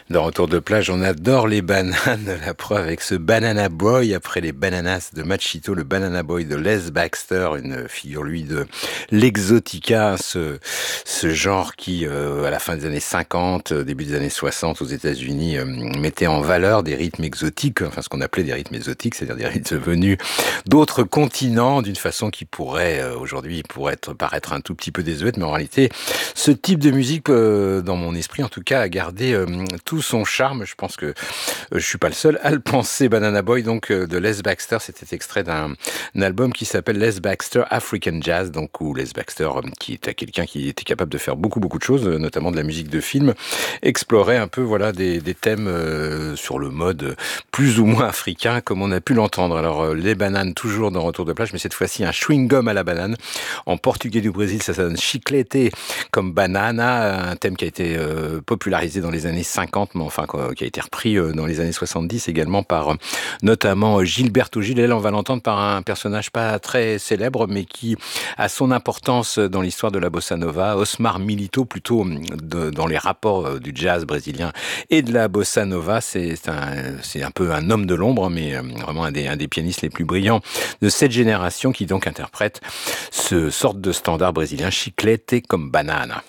Dans Retour de plage, on adore les bananes. La preuve avec ce Banana Boy, après les Bananas de Machito, le Banana Boy de Les Baxter, une figure, lui, de l'exotica, ce genre qui, à la fin des années 50, début des années 60 aux États-Unis, mettait en valeur des rythmes exotiques, enfin ce qu'on appelait des rythmes exotiques, c'est-à-dire des rythmes venus d'autres continents, d'une façon qui pourrait, aujourd'hui, paraître un tout petit peu désuète, mais en réalité, ce type de musique, dans mon esprit en tout cas, a gardé tout son charme. Je pense que je suis pas le seul à le penser. Banana Boy, donc de Les Baxter, c'était extrait d'un album qui s'appelle Les Baxter African Jazz, donc où Les Baxter, qui était quelqu'un qui était capable de faire beaucoup de choses, notamment de la musique de film, explorait un peu voilà des thèmes sur le mode plus ou moins africain, comme on a pu l'entendre. Alors les bananes toujours dans Retour de plage, mais cette fois-ci un chewing-gum à la banane. En portugais du Brésil, ça donne chiclete comme banana, un thème qui a été popularisé dans les années 50, mais enfin qui a été repris dans les années 70 également par notamment Gilberto Gil. Et là, on va l'entendre par un personnage pas très célèbre, mais qui a son importance dans l'histoire de la bossa nova, Osmar Milito, plutôt dans les rapports du jazz brésilien et de la bossa nova. C'est un peu un homme de l'ombre, mais vraiment un des pianistes les plus brillants de cette génération, qui donc interprète ce sorte de standard brésilien, chiclete comme banana.